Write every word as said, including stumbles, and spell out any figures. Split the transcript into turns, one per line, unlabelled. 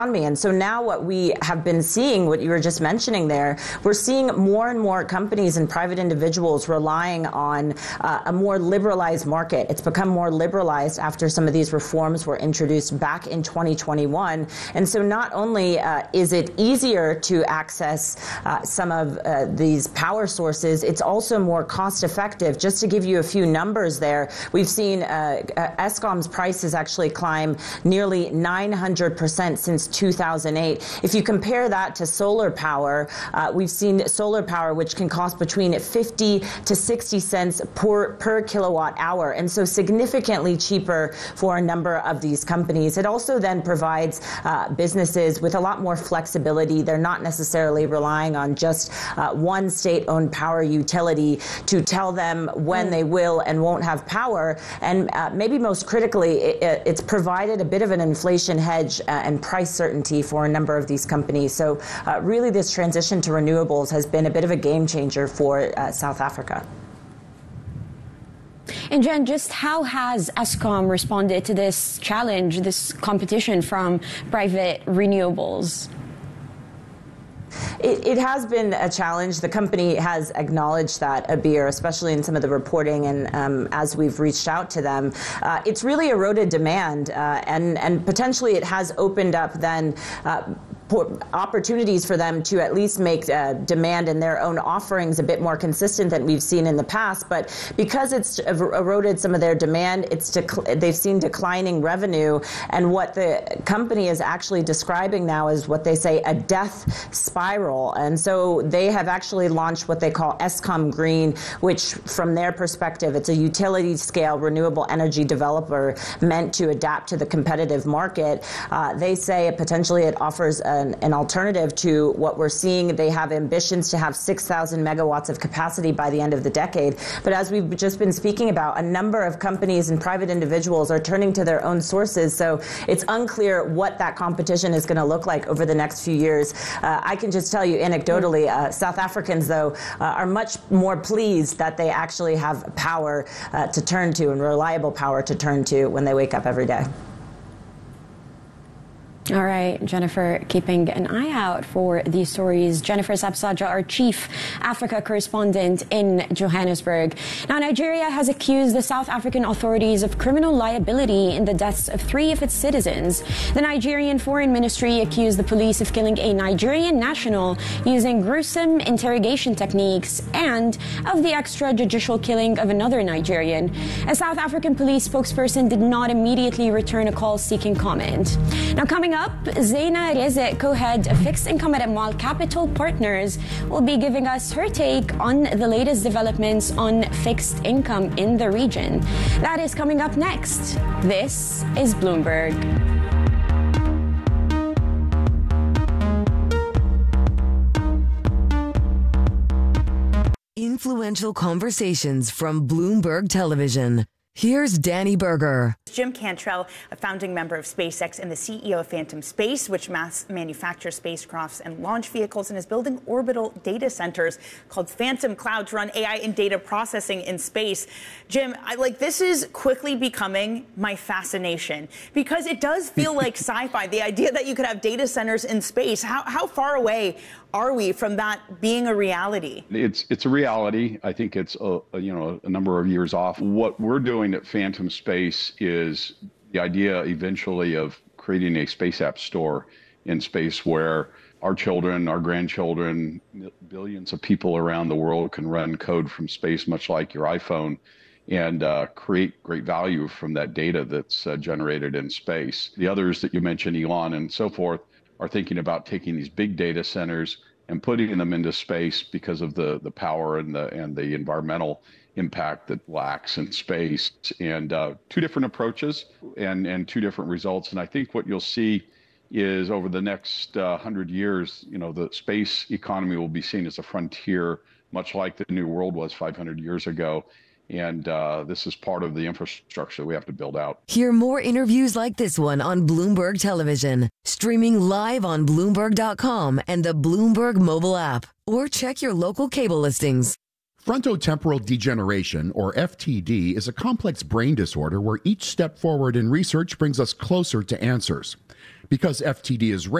And so now what we have been seeing, what you were just mentioning there, we're seeing more and more companies and private individuals relying on uh, a more liberalized market. It's become more liberalized after some of these reforms were introduced back in twenty twenty-one. And so not only uh, is it easier to access uh, some of uh, these power sources, it's also more cost effective. Just to give you a few numbers there, we've seen uh, uh, Eskom's prices actually climb nearly nine hundred percent since two thousand eight. If you compare that to solar power, uh, we've seen solar power which can cost between fifty to sixty cents per, per kilowatt hour, and so significantly cheaper for a number of these companies. It also then provides uh, businesses with a lot more flexibility. They're not necessarily relying on just uh, one state-owned power utility to tell them when mm. they will and won't have power. And uh, maybe most critically, it, it's provided a bit of an inflation hedge uh, and price certainty for a number of these companies. So uh, really this transition to renewables has been a bit of a game changer for uh, South Africa.
And Jen, just how has Eskom responded to this challenge, this competition from private renewables?
It, it has been a challenge. The company has acknowledged that, Abir, especially in some of the reporting and um, as we've reached out to them. Uh, it's really eroded demand uh, and, and potentially it has opened up then uh, opportunities for them to at least make uh, demand in their own offerings a bit more consistent than we've seen in the past. But because it's eroded some of their demand, it's dec- they've seen declining revenue. And what the company is actually describing now is what they say a death spiral. And so they have actually launched what they call Eskom Green, which from their perspective, it's a utility scale renewable energy developer meant to adapt to the competitive market. Uh, they say potentially it offers a An, an alternative to what we're seeing. They have ambitions to have six thousand megawatts of capacity by the end of the decade. But as we've just been speaking about, a number of companies and private individuals are turning to their own sources. So it's unclear what that competition is going to look like over the next few years. Uh, I can just tell you anecdotally, uh, South Africans, though, uh, are much more pleased that they actually have power uh, to turn to and reliable power to turn to when they wake up every day.
All right, Jennifer, keeping an eye out for these stories. Jennifer Sapsaja, our chief Africa correspondent in Johannesburg. Now, Nigeria has accused the South African authorities of criminal liability in the deaths of three of its citizens. The Nigerian Foreign Ministry accused the police of killing a Nigerian national using gruesome interrogation techniques and of the extrajudicial killing of another Nigerian. A South African police spokesperson did not immediately return a call seeking comment. Now, coming up, Zaina Rezek, co-head of Fixed Income at Amal Capital Partners, will be giving us her take on the latest developments on fixed income in the region. That is coming up next. This is Bloomberg.
Influential conversations from Bloomberg Television. Here's Danny Berger.
Jim Cantrell, a founding member of SpaceX and the C E O of Phantom Space, which mass manufactures spacecrafts and launch vehicles and is building orbital data centers called Phantom Cloud to run A I and data processing in space. Jim, I, like this is quickly becoming my fascination because it does feel like sci-fi, the idea that you could have data centers in space. How, how far away are we from that being a reality?
It's it's a reality. I think it's a, a, you know a number of years off. What we're doing at Phantom Space is the idea eventually of creating a space app store in space where our children, our grandchildren, billions of people around the world can run code from space, much like your iPhone, and uh, create great value from that data that's uh, generated in space. The others that you mentioned, Elon and so forth, are thinking about taking these big data centers and putting them into space because of the, the power and the and the environmental impact that lacks in space. And uh, two different approaches and, and two different results. And I think what you'll see is over the next uh, hundred years, you know, the space economy will be seen as a frontier, much like the New World was five hundred years ago. And uh, this is part of the infrastructure we have to build out.
Hear more interviews like this one on Bloomberg Television, streaming live on Bloomberg dot com and the Bloomberg mobile app, or check your local cable listings.
Frontotemporal degeneration, or F T D, is a complex brain disorder where each step forward in research brings us closer to answers. Because F T D is